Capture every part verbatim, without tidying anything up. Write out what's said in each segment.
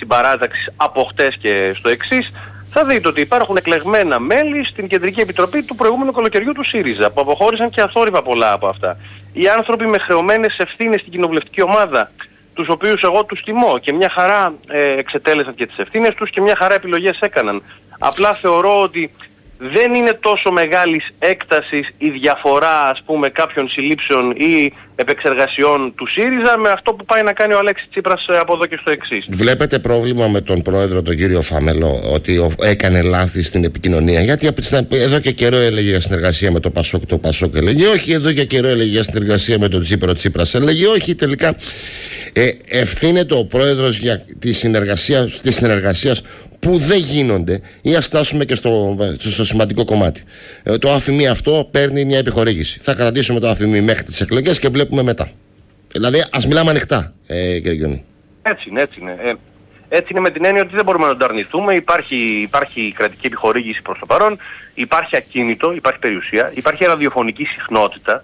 συμπαράταξης από χτες και στο εξής, θα δείτε ότι υπάρχουν εκλεγμένα μέλη στην Κεντρική Επιτροπή του προηγούμενου καλοκαιριού του ΣΥΡΙΖΑ, που αποχώρησαν και αθόρυβα πολλά από αυτά. Οι άνθρωποι με χρεωμένες ευθύνες στην κοινοβουλευτική ομάδα, τους οποίους εγώ τους τιμώ και μια χαρά ε, εξετέλεσαν και τις ευθύνες τους και μια χαρά επιλογές έκαναν. Απλά θεωρώ ότι δεν είναι τόσο μεγάλης έκτασης η διαφορά, ας πούμε, κάποιων συλλήψεων ή επεξεργασιών του ΣΥΡΙΖΑ με αυτό που πάει να κάνει ο Αλέξης Τσίπρας από εδώ και στο εξής. Βλέπετε πρόβλημα με τον πρόεδρο, τον κύριο Φάμελο, ότι έκανε λάθη στην επικοινωνία? Γιατί εδώ και καιρό έλεγε για συνεργασία με το Πασόκ, το Πασόκ έλεγε όχι, εδώ και καιρό έλεγε για συνεργασία με τον Τσίπρα, ο Τσίπρας έλεγε όχι. Τελικά ε, ευθύνεται ο πρόεδρος για τη συνεργασία, τη συνεργασία που δεν γίνονται, ή ας φτάσουμε και στο, στο σημαντικό κομμάτι. Ε, το αφημί αυτό παίρνει μια επιχορήγηση. Θα κρατήσουμε το αφημί μέχρι τις εκλογές και βλέπουμε μετά. Δηλαδή, ας μιλάμε ανοιχτά, ε, κύριε Γιονή. Έτσι είναι, έτσι είναι. Ε, έτσι είναι με την έννοια ότι δεν μπορούμε να το αρνηθούμε. Υπάρχει, υπάρχει κρατική επιχορήγηση προς το παρόν, υπάρχει ακίνητο, υπάρχει περιουσία, υπάρχει ραδιοφωνική συχνότητα.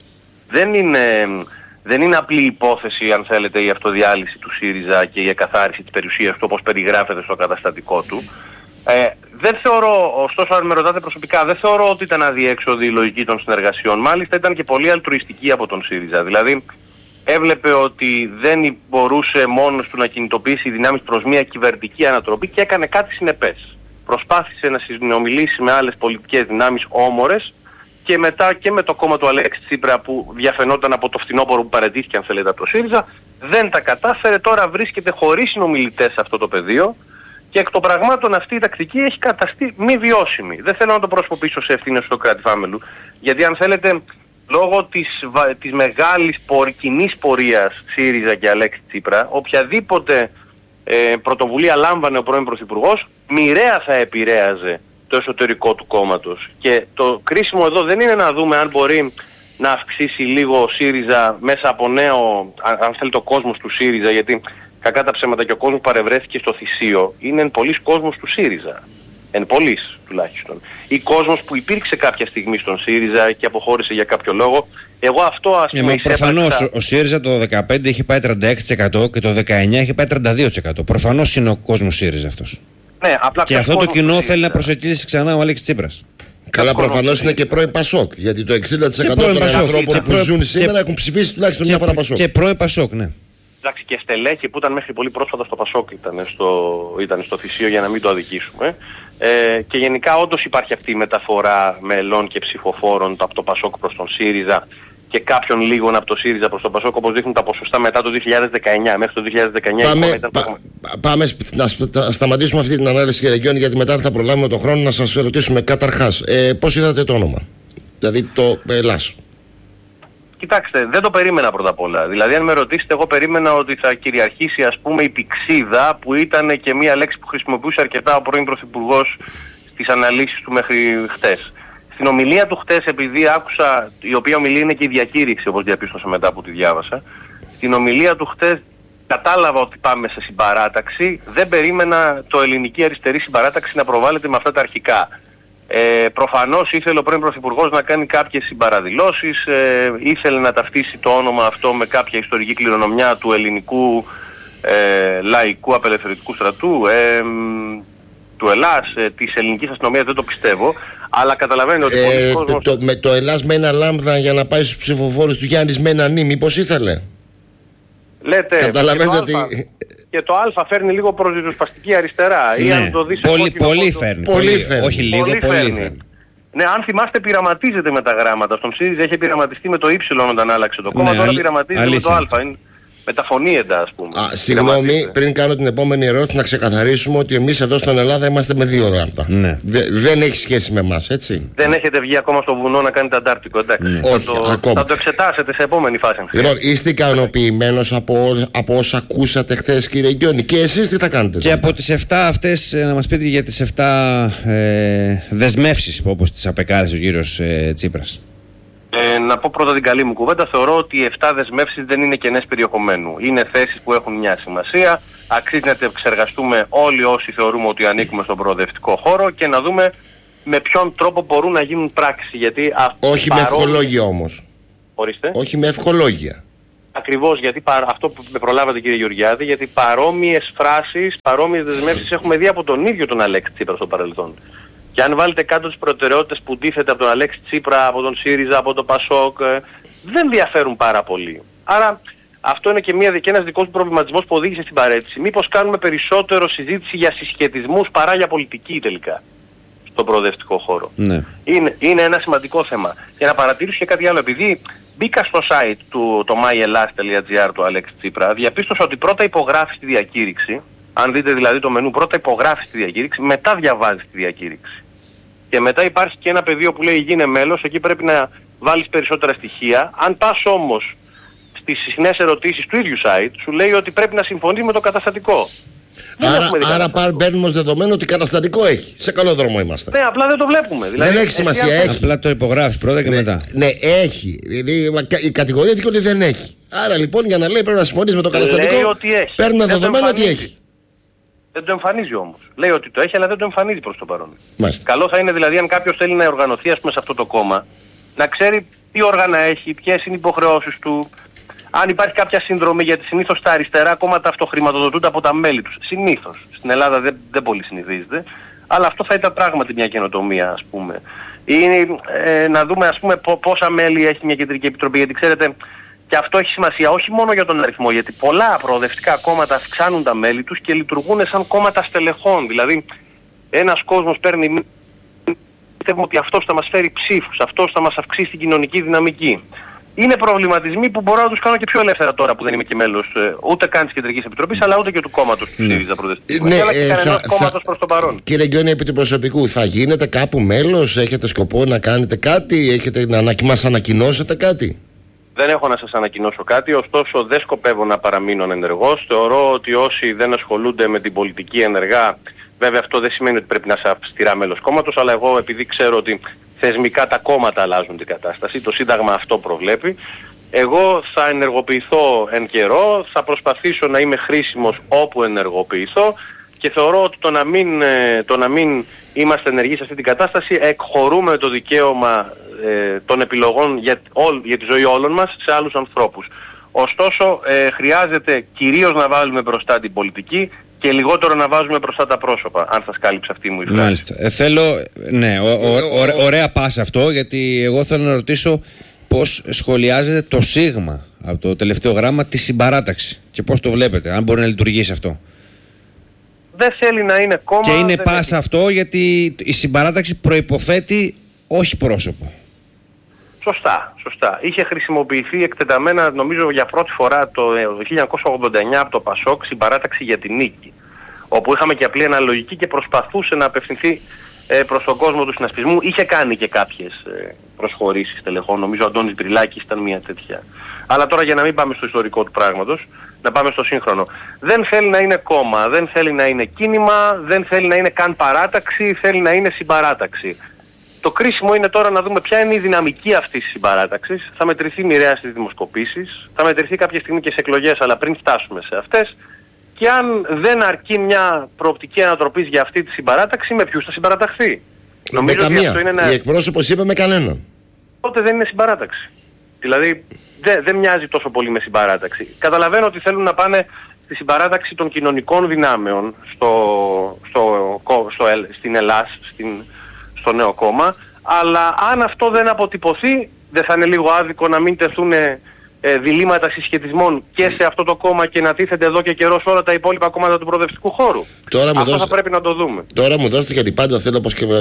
Δεν είναι... Δεν είναι απλή υπόθεση, αν θέλετε, η αυτοδιάλυση του ΣΥΡΙΖΑ και η εκαθάριση της περιουσίας του όπως περιγράφεται στο καταστατικό του. Ε, δεν θεωρώ, ωστόσο αν με ρωτάτε προσωπικά, δεν θεωρώ ότι ήταν αδιέξοδη η λογική των συνεργασιών. Μάλιστα ήταν και πολύ αλτρουιστική από τον ΣΥΡΙΖΑ. Δηλαδή έβλεπε ότι δεν μπορούσε μόνος του να κινητοποιήσει δυνάμεις προς μια κυβερνητική ανατροπή και έκανε κάτι συνεπές. Προσπάθησε να συνομιλήσει με άλλες πολιτικές δυνάμεις όμορες, και μετά και με το κόμμα του Αλέξη Τσίπρα που διαφαινόταν από το φθινόπωρο που παραιτήθηκε, αν θέλετε, από το ΣΥΡΙΖΑ, δεν τα κατάφερε. Τώρα βρίσκεται χωρίς συνομιλητές σε αυτό το πεδίο και εκ των πραγμάτων αυτή η τακτική έχει καταστεί μη βιώσιμη. Δεν θέλω να το προσωπήσω σε ευθύνες του Κράτη Φάμελου, γιατί αν θέλετε, λόγω της, της μεγάλης πορ, κοινής πορείας ΣΥΡΙΖΑ και Αλέξη Τσίπρα, οποιαδήποτε ε, πρωτοβουλία λάμβανε ο πρώην Πρωθυπουργός, μοιραία θα επηρέαζε το εσωτερικό του κόμματος. Και το κρίσιμο εδώ δεν είναι να δούμε αν μπορεί να αυξήσει λίγο ο ΣΥΡΙΖΑ μέσα από νέο, αν θέλει, το κόσμος του ΣΥΡΙΖΑ, γιατί κακά τα ψέματα και ο κόσμος παρευρέθηκε στο θυσίο, είναι εν πολλής κόσμος του ΣΥΡΙΖΑ. Εν πολλής τουλάχιστον. Ή κόσμος που υπήρξε κάποια στιγμή στον ΣΥΡΙΖΑ και αποχώρησε για κάποιο λόγο. Εγώ αυτό, ας πούμε, προφανώς εισέπραξα... ο ΣΥΡΙΖΑ το δεκαπέντε είχε πάει τριάντα έξι τοις εκατό και το δεκαεννιά είχε πάει τριάντα δύο τοις εκατό. Προφανώς είναι ο κόσμος ΣΥΡΙΖΑ αυτός. Ναι, απλά και αυτό το κοινό θέλει να προσεγγίσει ξανά ο Αλέξης Τσίπρας. Καλά, προφανώς είναι και πρώην Πασόκ. Γιατί το εξήντα τοις εκατό των ανθρώπων που πρώην... ζουν σήμερα και... έχουν ψηφίσει τουλάχιστον μια φορά Πασόκ. Και πρώην Πασόκ, ναι. Εντάξει, και στελέχη που ήταν μέχρι πολύ πρόσφατα στο Πασόκ ήταν στο, ήταν στο θυσίο, για να μην το αδικήσουμε. Ε, και γενικά όντως υπάρχει αυτή η μεταφορά μελών και ψηφοφόρων από το Πασόκ προς τον ΣΥΡΙΖΑ και κάποιων λίγων από το ΣΥΡΙΖΑ προς τον Πασόκ, όπως δείχνουν τα ποσοστά μετά το δύο χιλιάδες δεκαεννιά. Μέχρι το δύο χιλιάδες δεκαεννιά πάμε, ήταν πα, πα, πάμε να σταματήσουμε αυτή την ανάλυση, κύριε Γιόνι, γιατί μετά θα προλάβουμε τον χρόνο να σας ρωτήσουμε καταρχάς ε, πώς είδατε το όνομα, δηλαδή το Ελλάς. Κοιτάξτε, δεν το περίμενα πρώτα απ' όλα. Δηλαδή, αν με ρωτήσετε, εγώ περίμενα ότι θα κυριαρχήσει, ας πούμε, η πηξίδα, που ήταν και μία λέξη που χρησιμοποιούσε αρκετά ο πρώην Πρωθυπουργός στις αναλύσεις του μέχρι χτες. Στην ομιλία του χτες, επειδή άκουσα, η οποία ομιλία είναι και η διακήρυξη, όπως διαπίστωσα μετά που τη διάβασα, στην ομιλία του χτες κατάλαβα ότι πάμε σε συμπαράταξη. Δεν περίμενα το ελληνική αριστερή συμπαράταξη να προβάλλεται με αυτά τα αρχικά. Ε, προφανώς ήθελε ο πρώην Πρωθυπουργός να κάνει κάποιες συμπαραδηλώσεις, ε, ήθελε να ταυτίσει το όνομα αυτό με κάποια ιστορική κληρονομιά του ελληνικού ε, λαϊκού απελευθερωτικού στρατού, ε, του Ελλάς, ε, της ελληνικής αστυνομίας, δεν το πιστεύω, αλλά καταλαβαίνω ότι... Ε, το, το, με το Ελλάς με ένα λάμδα για να πάει στους ψηφοφόρους του Γιάννης με ένα νι, μήπως ήθελε? Λέτε, καταλαβαίνετε ότι... ότι... Και το Α φέρνει λίγο προς ριζοσπαστική αριστερά. Ναι. Ή αν το δεις πολύ, πολύ φέρνει. Πολύ φέρνει. Όχι λίγο, πολύ, πολύ φέρνει. φέρνει. Ναι, αν θυμάστε, πειραματίζεται με τα γράμματα. Στον ΣΥΡΙΖΑ είχε πειραματιστεί με το Y όταν άλλαξε το κόμμα, ναι, τώρα αλή... πειραματίζεται αλήθεια. με το Α. Είναι μεταφωνίεται, ας πούμε. Α, συγγνώμη, πριν κάνω την επόμενη ερώτηση, να ξεκαθαρίσουμε ότι εμείς εδώ στην Ελλάδα είμαστε με δύο γράμματα. Ναι. Δε, δεν έχει σχέση με εμάς, έτσι. Δεν έχετε βγει ακόμα στο βουνό να κάνετε Αντάρτικο, εντάξει. Ναι. Θα, Όχι, το, ακόμα. θα το εξετάσετε σε επόμενη φάση. Λοιπόν, είστε ικανοποιημένος από, από όσα ακούσατε χθες, κύριε Γκιόνι, και εσείς τι θα κάνετε? Και τώρα από τις εφτά αυτές, να μας πείτε για τις εφτά ε, δεσμεύσεις, όπως τις απεκάλεσε ο κύριος ε, Τσίπρας. Ε, να πω πρώτα την καλή μου κουβέντα. Θεωρώ ότι οι εφτά δεσμεύσεις δεν είναι κενές περιεχομένου. Είναι θέσεις που έχουν μια σημασία. Αξίζει να τα εξεργαστούμε όλοι όσοι θεωρούμε ότι ανήκουμε στον προοδευτικό χώρο και να δούμε με ποιον τρόπο μπορούν να γίνουν πράξη. Γιατί όχι παρόλο... με ευχολόγια όμως. Ορίστε. Όχι με ευχολόγια. ακριβώς γιατί παρ, αυτό που με προλάβατε κύριε Γεωργιάδη, γιατί παρόμοιες φράσεις, παρόμοιες δεσμεύσεις έχουμε δει από τον ίδιο τον Αλέξη Τσίπρα στο παρελθόν. Και αν βάλετε κάτω τις προτεραιότητες που ντίθεται από τον Αλέξη Τσίπρα, από τον ΣΥΡΙΖΑ, από τον ΠΑΣΟΚ, δεν διαφέρουν πάρα πολύ. Άρα αυτό είναι και, μια, και ένας δικός μου προβληματισμός που οδήγησε στην παρέτηση. Μήπως κάνουμε περισσότερο συζήτηση για συσχετισμούς παρά για πολιτική τελικά στον προοδευτικό χώρο. Ναι. Είναι, είναι ένα σημαντικό θέμα. Για να παρατηρήσω και κάτι άλλο, επειδή μπήκα στο site του το my elas τελεία gr του Αλέξη Τσίπρα, διαπίστωσα ότι πρώτα υπογράφει τη διακήρυξη, αν δείτε δηλαδή το μενού, πρώτα υπογράφει τη διακήρυξη, μετά διαβάζει τη διακήρυξη. Και μετά υπάρχει και ένα πεδίο που λέει γίνε μέλος, εκεί πρέπει να βάλεις περισσότερα στοιχεία. Αν πας όμως στις συχνές ερωτήσεις του ίδιου site, σου λέει ότι πρέπει να συμφωνείς με το καταστατικό. Άρα, άρα πάρ, παίρνουμε ως δεδομένο ότι καταστατικό έχει. Σε καλό δρόμο είμαστε. Ναι, απλά δεν το βλέπουμε. Δηλαδή, δεν έχει σημασία, έχει. Απλά το υπογράφεις πρώτα και ναι, μετά. Ναι, έχει. Η κατηγορία δείχνει ότι δεν έχει. Άρα λοιπόν για να λέει πρέπει να συμφωνείς με το καταστατικό, παίρνουμε δεδομένο ότι έχει. Δεν το εμφανίζει όμως. Λέει ότι το έχει, αλλά δεν το εμφανίζει προς το παρόν. Μάλιστα. Καλό θα είναι δηλαδή αν κάποιος θέλει να οργανωθεί ας πούμε σε αυτό το κόμμα, να ξέρει τι όργανα έχει, ποιες είναι οι υποχρεώσεις του, αν υπάρχει κάποια συνδρομή, γιατί συνήθως τα αριστερά κόμματα αυτοχρηματοδοτούνται από τα μέλη τους. Συνήθως. Στην Ελλάδα δεν, δεν πολύ συνηθίζεται. Αλλά αυτό θα ήταν πράγματι μια καινοτομία, ας πούμε. Ή ε, να δούμε ας πούμε πόσα μέλη έχει μια κεντρική επιτροπή, γιατί ξέρετε και αυτό έχει σημασία όχι μόνο για τον αριθμό, γιατί πολλά προοδευτικά κόμματα αυξάνουν τα μέλη τους και λειτουργούν σαν κόμματα στελεχών. Δηλαδή ένας κόσμος παίρνει, πιστεύουμε ότι αυτός θα μας φέρει ψήφους, αυτός θα μας αυξήσει την κοινωνική δυναμική. Είναι προβληματισμοί που μπορώ να τους κάνω και πιο ελεύθερα τώρα που δεν είμαι και μέλος ούτε καν της Κεντρικής Επιτροπής αλλά ούτε και του κόμματος του ΣΥΡΙΖΑ Προοδευτικού. Ναι, αλλά και ε, κανένας θα, κόμματος θα, προς το παρόν. Κύριε Γκιόνη, επί του προσωπικού, θα γίνετε κάπου μέλος, έχετε σκοπό να κάνετε κάτι, έχετε να μας ανακοινώσετε κάτι? Δεν έχω να σας ανακοινώσω κάτι, ωστόσο δεν σκοπεύω να παραμείνω ενεργός. Θεωρώ ότι όσοι δεν ασχολούνται με την πολιτική ενεργά, βέβαια αυτό δεν σημαίνει ότι πρέπει να είσαι αυστηρά μέλος κόμματος, αλλά εγώ επειδή ξέρω ότι θεσμικά τα κόμματα αλλάζουν την κατάσταση, το Σύνταγμα αυτό προβλέπει, εγώ θα ενεργοποιηθώ εν καιρό, θα προσπαθήσω να είμαι χρήσιμος όπου ενεργοποιηθώ και θεωρώ ότι το να μην, το να μην είμαστε ενεργοί σε αυτή την κατάσταση εκχωρούμε το δικαίωμα ε, των επιλογών για, όλ, για τη ζωή όλων μας σε άλλους ανθρώπους. Ωστόσο ε, χρειάζεται κυρίως να βάλουμε μπροστά την πολιτική και λιγότερο να βάζουμε μπροστά τα πρόσωπα, αν σας κάλυψε αυτή μου η φράση. Μάλιστα. Ε, θέλω, ναι, ο, ο, ο, ωραία πάσα αυτό, γιατί εγώ θέλω να ρωτήσω πώς σχολιάζεται το ΣΥΓΜΑ από το τελευταίο γράμμα τη συμπαράταξη και πώς το βλέπετε, αν μπορεί να λειτουργήσει αυτό. Δεν θέλει να είναι κόμμα. Και είναι πάσα έχει... αυτό γιατί η συμπαράταξη προϋποθέτει όχι πρόσωπο. Σωστά, σωστά. Είχε χρησιμοποιηθεί εκτεταμένα, νομίζω για πρώτη φορά το χίλια εννιακόσια ογδόντα εννιά από το ΠΑΣΟΚ συμπαράταξη για την νίκη. Όπου είχαμε και απλή αναλογική και προσπαθούσε να απευθυνθεί ε, προς τον κόσμο του συνασπισμού. Είχε κάνει και κάποιες ε, προσχωρήσεις τελεχών. Νομίζω ο Αντώνης Μπριλάκης ήταν μια τέτοια. Αλλά τώρα για να μην πάμε στο ιστορικό του πράγματος, να πάμε στο σύγχρονο. Δεν θέλει να είναι κόμμα, δεν θέλει να είναι κίνημα, δεν θέλει να είναι καν παράταξη, θέλει να είναι συμπαράταξη. Το κρίσιμο είναι τώρα να δούμε ποια είναι η δυναμική αυτής της συμπαράταξης. Θα μετρηθεί μοιραία στις δημοσκοπήσεις, θα μετρηθεί κάποια στιγμή και σε εκλογές, αλλά πριν φτάσουμε σε αυτές. Και αν δεν αρκεί μια προοπτική ανατροπής για αυτή τη συμπαράταξη, με ποιους θα συμπαραταχθεί? Με νομίζω καμία. Ότι αυτό είναι ένα... Η εκπρόσωπος είπε με κανέναν. Τότε δεν είναι συμπαράταξη. Δηλαδή δεν, δεν μοιάζει τόσο πολύ με συμπαράταξη. Καταλαβαίνω ότι θέλουν να πάνε στη συμπαράταξη των κοινωνικών δυνάμεων στο, στο, στο, στο, στην Ελλάς, στην, στο νέο κόμμα, αλλά αν αυτό δεν αποτυπωθεί, δεν θα είναι λίγο άδικο να μην τεθούν ε, διλήμματα συσχετισμών και σε αυτό το κόμμα και να τίθενται εδώ και καιρό σε όλα τα υπόλοιπα κόμματα του προοδευτικού χώρου? Τώρα αυτό δώστε, θα πρέπει να το δούμε. Τώρα μου δώστε, γιατί πάντα θέλω πως και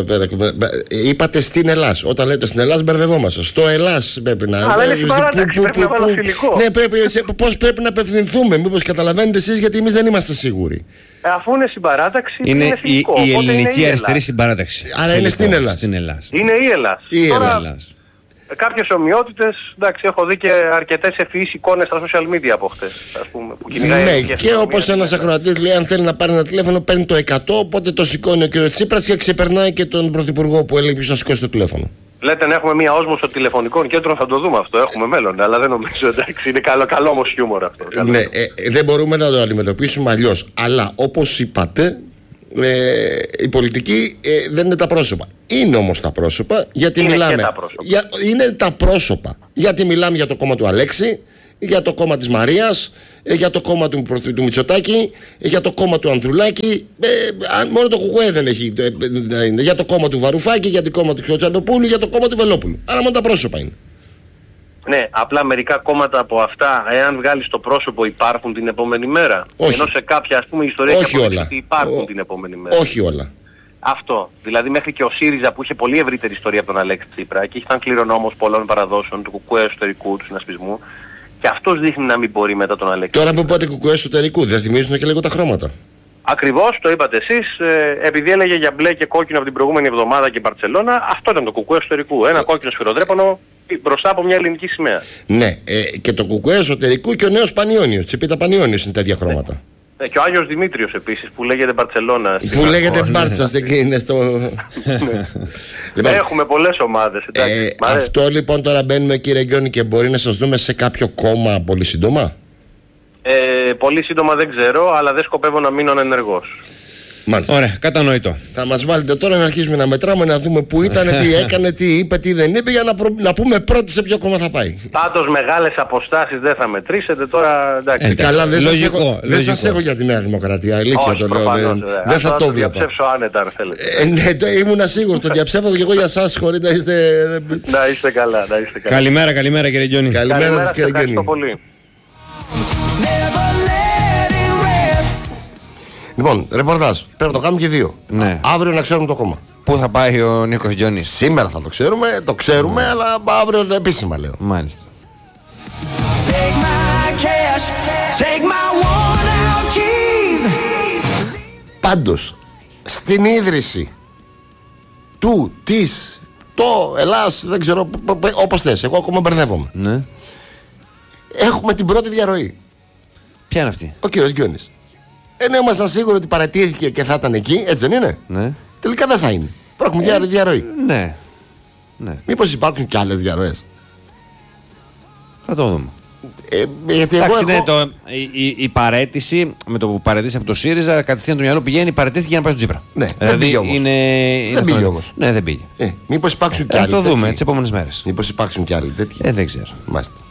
είπατε στην Ελλάς. Όταν λέτε στην Ελλάς μπερδευόμαστε. Στο Ελλάς πρέπει να... Αλλά είναι συμπαράταξη, πρέπει να βάλω φιλικό. Ναι, πρέπει, πώς πρέπει να απευθυνθούμε, μήπως καταλαβαίνετε εσείς, γιατί εμείς δεν είμαστε σίγουροι. Αφού είναι συμπαράταξη, είναι, είναι φιλικό. Η, η ελληνική είναι αριστερή συμπαράταξη. Άρα είναι στην Ελλάς. Στην Ελλάς. Είναι η Ελλάς. Η Τώρα, Ελλάς. Κάποιες ομοιότητες, εντάξει, έχω δει και αρκετές ευφυείς εικόνες στα social media από χτες, ας πούμε, που κυνηγάει. Ναι, και, και όπως ένας ακροατής λέει, αν θέλει να πάρει ένα τηλέφωνο, παίρνει το εκατό, οπότε το σηκώνει ο κ. Τσίπρας και ξεπερνάει και τον Πρωθυπουργό που έλεγε ποιος θα σηκώσει το τηλέφωνο. Λέτε να έχουμε μία όσμωση τηλεφωνικών κέντρων, θα το δούμε αυτό, έχουμε μέλλον, αλλά δεν νομίζω, εντάξει, είναι καλό, καλό όμως χιούμορ αυτό. Καλό. Ναι, ε, δεν μπορούμε να το αντιμετωπίσουμε αλλιώς, αλλά όπως είπατε, Ε, η πολιτική ε, δεν είναι τα πρόσωπα. Είναι όμως τα πρόσωπα, γιατί είναι μιλάμε. Τα πρόσωπα. Για, είναι τα πρόσωπα. Γιατί μιλάμε για το κόμμα του Αλέξη, για το κόμμα της Μαρίας, για το κόμμα του, του Μητσοτάκη, για το κόμμα του Ανδρουλάκη. Ε, μόνο το Κουκουέ δεν έχει. Ε, για το κόμμα του Βαρουφάκη, για το κόμμα του Χρυσαντοπούλου, για το κόμμα του Βελόπουλου. Άρα μόνο τα πρόσωπα είναι. Ναι, απλά μερικά κόμματα από αυτά, εάν βγάλεις το πρόσωπο, υπάρχουν την επόμενη μέρα. Όχι. Ενώ σε κάποια, ας πούμε, ιστορία Όχι όλα. υπάρχουν Ο... την επόμενη μέρα. Όχι όλα. Αυτό. Δηλαδή μέχρι και ο ΣΥΡΙΖΑ που είχε πολύ ευρύτερη ιστορία από τον Αλέξη Τσίπρα και ήταν κληρονόμος πολλών παραδόσεων του κουκουέ εσωτερικού, του συνασπισμού, και αυτός δείχνει να μην μπορεί μετά τον Αλέξη. Τώρα που είπατε κουκουέ εσωτερικού, δεν θυμίζουν και λίγο τα χρώματα? Ακριβώς, το είπατε εσείς, ε, επειδή έλεγε για μπλε και κόκκινο από την προηγούμενη εβδομάδα και Μπαρτσελώνα, αυτό ήταν το κουκουέ εσωτερικού. Ένα κόκκινο σφυροδρέπανο μπροστά από μια ελληνική σημαία. Ναι, ε, και το κουκουέ εσωτερικού και ο νέος Πανιώνιος, Τσιπίτα Πανιώνιος είναι τέτοια χρώματα. Ναι, και ο Άγιος Δημήτριος επίσης που λέγεται Μπαρτσελώνα. Που λέγεται Μπάρτσας, δεν είναι στο... Λοιπόν, έχουμε πολλές ομάδες. Ε, αυτό λοιπόν τώρα μπαίνουμε, κύριε Γκιόνι, και μπορεί να σας δούμε σε κάποιο κόμμα πολύ σύντομα? Ε, πολύ σύντομα δεν ξέρω, αλλά δεν σκοπεύω να μείνω ενεργός. Μάλιστα. Ωραία, κατανοητό. Θα μας βάλετε τώρα να αρχίσουμε να μετράμε, να δούμε πού ήταν, τι έκανε, τι είπε, τι δεν είπε, για να, προ... να πούμε πρώτη σε ποιο κόμμα θα πάει. Πάντως μεγάλες αποστάσεις δεν θα μετρήσετε τώρα, εντάξει. Ε, καλά, δεν σας έχω, δεν σας έχω για τη Νέα Δημοκρατία, αλήθεια το λέω. Δεν, δεν θα το βλέπω. Θα το διαψεύσω άνετα, αν θέλετε. Ε, ναι, το, ήμουν σίγουρο, το διαψεύω και εγώ για εσάς, χωρίς να είστε... Να είστε καλά, να είστε καλά. Καλημέρα, καλημέρα κύριε Γκιόνι. Καλημέρα σας κύριε Γκιόνι. Ευχαριστώ πολύ. Λοιπόν, ρεπορτάζ. Πρέπει να το κάνουμε και δύο. Ναι. Αύριο να ξέρουμε το κόμμα. Πού θα πάει ο Νίκος Γκιόνις? Σήμερα θα το ξέρουμε, το ξέρουμε, ναι. Αλλά αύριο επίσημα λέω. Μάλιστα. Take my cash, take my worn out keys. Πάντως, στην ίδρυση του, της, το, Ελλάς, δεν ξέρω, όπως θες, εγώ ακόμα μπερδεύομαι. Ναι. Έχουμε την πρώτη διαρροή. Ποια είναι αυτή? Ο κύριος Γκιόνις. Ενώ ήμασταν σίγουροι ότι παρατήθηκε και θα ήταν εκεί, έτσι δεν είναι? Ναι. Τελικά δεν θα είναι. Έχουμε ε, διαρροή. Ναι. Ναι. Μήπως υπάρχουν και άλλες διαρροές? Θα το δούμε. Ε, γιατί Εντάξει, εγώ ναι, έχω... το, η, η, η παρέτηση, με το που παρετήσει από το ΣΥΡΙΖΑ, κατευθείαν το μυαλό πηγαίνει, παρετήθηκε για να πάει στον Τσίπρα. Ναι, δηλαδή, δεν πήγε όμως. Είναι, είναι δεν πήγε όμως. Ναι, δεν πήγε. Ε, μήπως υπάρξουν ε, και άλλοι? Θα το δούμε τις επόμενες μέρες. Μήπως υπάρξουν και άλλοι τέτοιοι? Ε, δεν ξέρω. Μάλιστα.